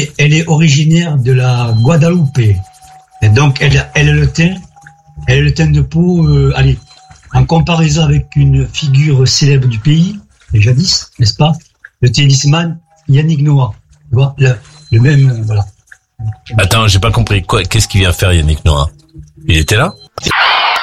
est originaire de la Guadeloupe. Et donc, elle a le teint de peau, allez, en comparaison avec une figure célèbre du pays, jadis, n'est-ce pas? Le tennisman Yannick Noah. Tu vois, le même, voilà. Attends, j'ai pas compris. Qu'est-ce qu'il vient faire Yannick Noah? Il était là?